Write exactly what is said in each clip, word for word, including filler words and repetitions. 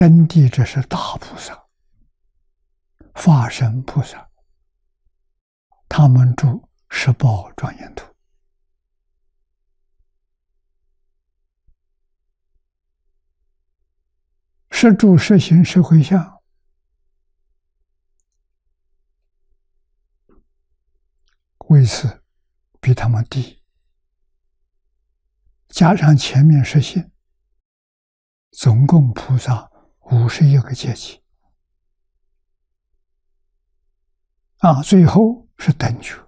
真谛这是大菩萨、法身菩萨，他们住十宝庄严土。十住、十行、十回向，位次比他们低，加上前面十行，总共菩萨五十一个阶级啊，最后是等觉。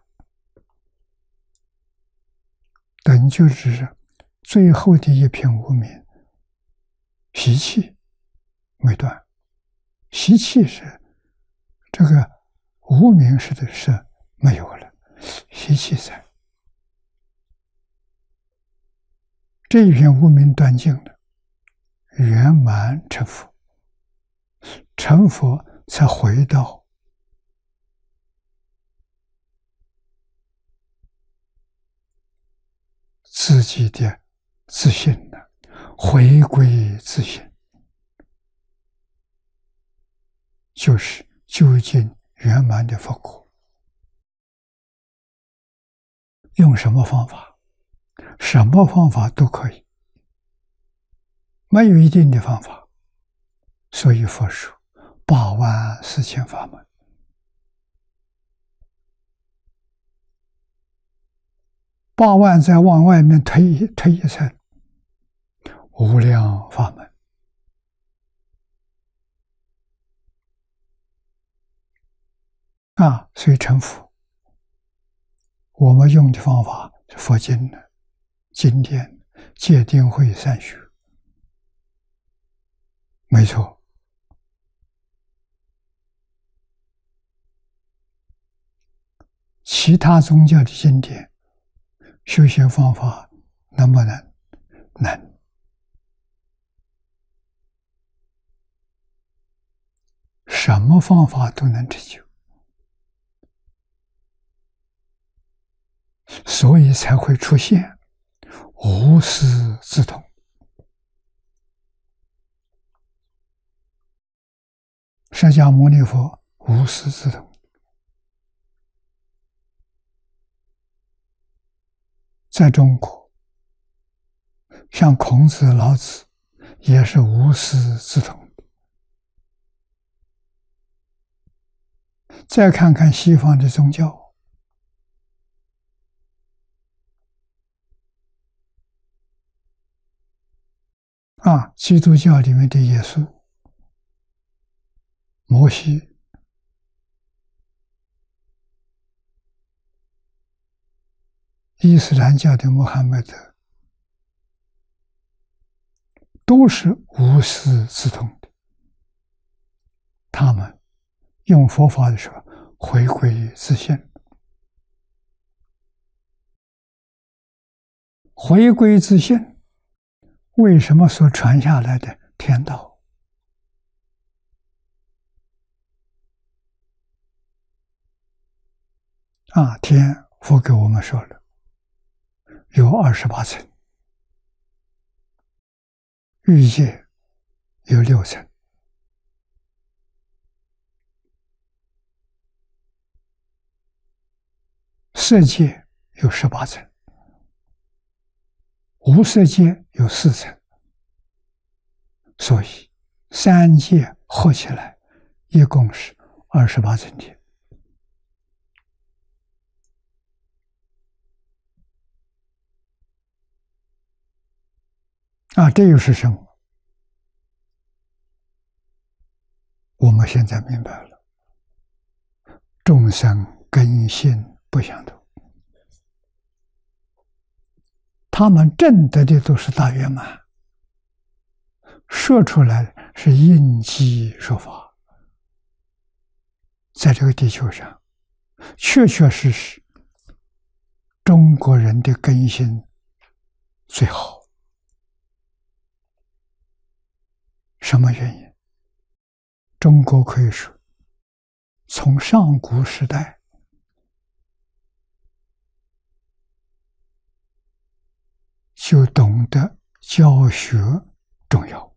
等觉只是最后的一品无明习气没断，习气是这个无明是的是没有了，习气在。这一品无明断尽了，圆满成佛，成佛才回到自己的自信了，回归自信，就是究竟圆满的佛果。用什么方法？什么方法都可以，没有一定的方法。所以佛说八万四千法门，八万再往外面推一推一层，无量法门。啊，所以成佛，我们用的方法是佛经的经典戒定慧三学，没错。其他宗教的经典修行方法能不能？能。什么方法都能成就，所以才会出现无师自通。释迦牟尼佛无师自通，在中国，像孔子、老子也是无师自通的。再看看西方的宗教，啊，基督教里面的耶稣、摩西、伊斯兰教的穆罕默德，都是无师自通的。他们用佛法的时候，回归自信，回归自信。为什么所传下来的天道？啊，天佛给我们说了，有二十八层，欲界有六层，色界有十八层，无色界有四层，所以三界合起来一共是二十八层天。啊，这又是什么？我们现在明白了，众生根性不相同，他们证得的都是大圆满，说出来是应机说法，在这个地球上，确确实实，中国人的根性最好。什么原因？中国可以说，从上古时代就懂得教学重要。